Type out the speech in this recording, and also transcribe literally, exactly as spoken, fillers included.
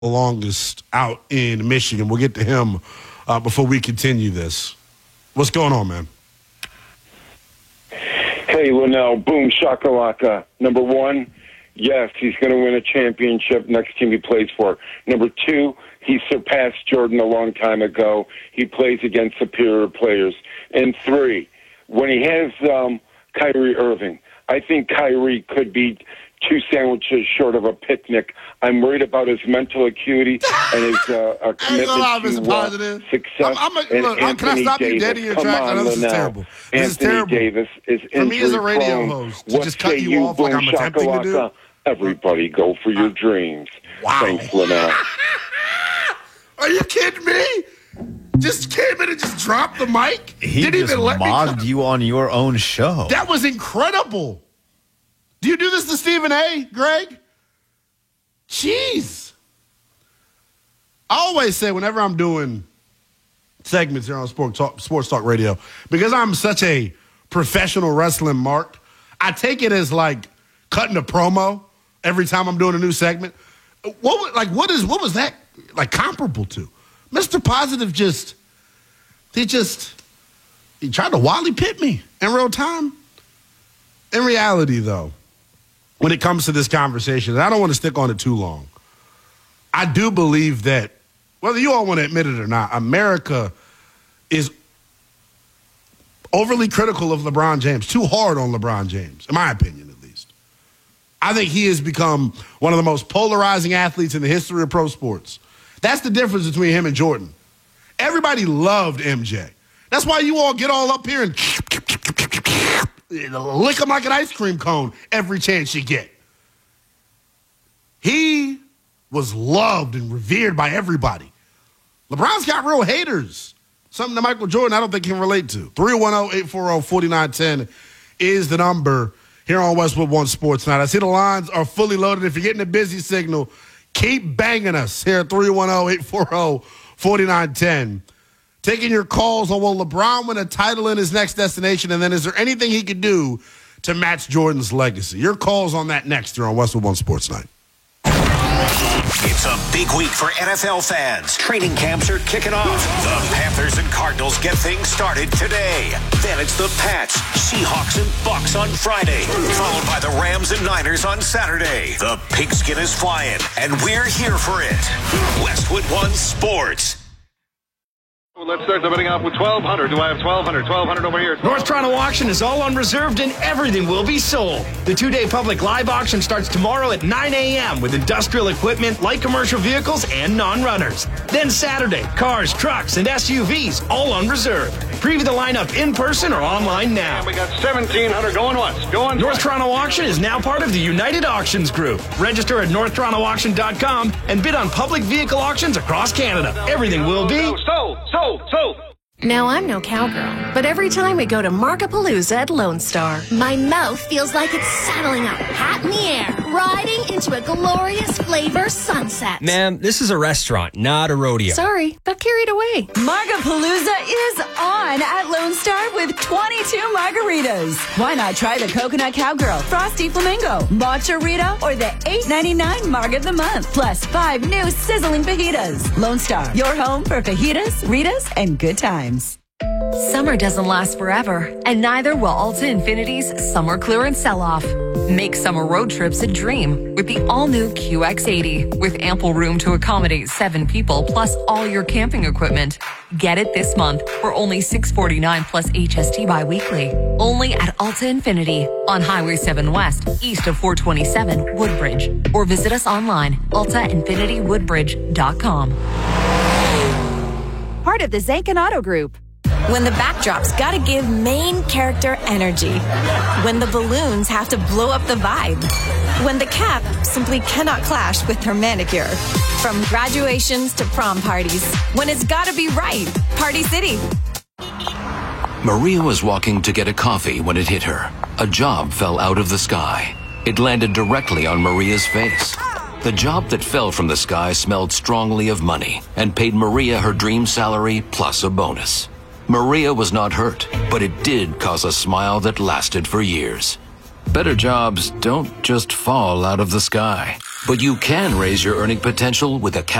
longest out in Michigan. We'll get to him uh, before we continue this. What's going on, man? Hey, Linnell, boom, shakalaka. Number one, yes, he's going to win a championship next team he plays for. Number two, he surpassed Jordan a long time ago. He plays against superior players. And three, when he has um, Kyrie Irving, I think Kyrie could be two sandwiches short of a picnic. I'm worried about his mental acuity and his uh, uh, commitment to uh, success. I'm, I'm a, and look, Anthony can I stop Davis. you dead in your Come tracks? on, I know this Linnell. is terrible. This Anthony is terrible. Davis is For me as a radio prone. host, to What just cut say you, you off like boom, I'm attempting to do. Everybody go for your dreams. Wow. Thanks, Linnell. Are you kidding me? Just came in and just dropped the mic? He Didn't just even let mobbed me you on your own show. That was incredible. Do you do this to Stephen A., Greg? Jeez. I always say whenever I'm doing segments here on Sports Talk, Sports Talk Radio, because I'm such a professional wrestling mark, I take it as like cutting a promo every time I'm doing a new segment. What like what is what was that like comparable to? Mister Positive just he just he tried to Wally Pitt me in real time. In reality, though, when it comes to this conversation, and I don't want to stick on it too long, I do believe that, whether you all want to admit it or not, America is overly critical of LeBron James, too hard on LeBron James, in my opinion at least. I think he has become one of the most polarizing athletes in the history of pro sports. That's the difference between him and Jordan. Everybody loved M J. That's why you all get all up here and lick him like an ice cream cone every chance you get. He was loved and revered by everybody. LeBron's got real haters. Something that Michael Jordan I don't think he can relate to. three one zero, eight four zero, four nine one zero is the number here on Westwood One Sports Night. I see the lines are fully loaded. If you're getting a busy signal, keep banging us here at three one zero, eight four zero, four nine one zero. Taking your calls on will LeBron win a title in his next destination, and then is there anything he could do to match Jordan's legacy? Your calls on that next here on Westwood One Sports Night. It's a big week for N F L fans. Training camps are kicking off. The Panthers and Cardinals get things started today. Then it's the Pats, Seahawks, and Bucks on Friday, followed by the Rams and Niners on Saturday. The pigskin is flying, and we're here for it. Westwood One Sports. Let's start the betting off with twelve hundred. Do I have twelve hundred? twelve hundred over here. North Toronto Auction is all unreserved and everything will be sold. The two-day public live auction starts tomorrow at nine a.m. with industrial equipment, light commercial vehicles, and non-runners. Then Saturday, cars, trucks, and S U Vs, all unreserved. Preview the lineup in person or online now. And we got seventeen hundred going once, going North twice. Toronto Auction is now part of the United Auctions Group. Register at north toronto auction dot com and bid on public vehicle auctions across Canada. Everything will be sold, sold, sold. Now, I'm no cowgirl, but every time we go to Markapalooza at Lone Star, my mouth feels like it's saddling up hot in the air, riding into a glorious flavor sunset. Ma'am, this is a restaurant, not a rodeo. Sorry, got carried away. Markapalooza is on at Lone Star with twenty-two margaritas. Why not try the Coconut Cowgirl, Frosty Flamingo, Matcha Rita, or the eight ninety-nine Marg of the Month, plus five new sizzling fajitas. Lone Star, your home for fajitas, Ritas, and good times. Summer doesn't last forever, and neither will Alta Infinity's summer clearance sell-off. Make summer road trips a dream with the all-new Q X eighty, with ample room to accommodate seven people plus all your camping equipment. Get it this month for only six hundred forty-nine dollars plus H S T biweekly. Only at Alta Infinity on Highway seven West, east of four twenty-seven Woodbridge. Or visit us online, alta infinity woodbridge dot com. Part of the Zankin Auto Group. When the backdrop's gotta give main character energy. When the balloons have to blow up the vibe. When the cap simply cannot clash with her manicure. From graduations to prom parties. When it's gotta be right. Party City. Maria was walking to get a coffee when it hit her. A job fell out of the sky. It landed directly on Maria's face. The job that fell from the sky smelled strongly of money and paid Maria her dream salary plus a bonus. Maria was not hurt, but it did cause a smile that lasted for years. Better jobs don't just fall out of the sky. But you can raise your earning potential with a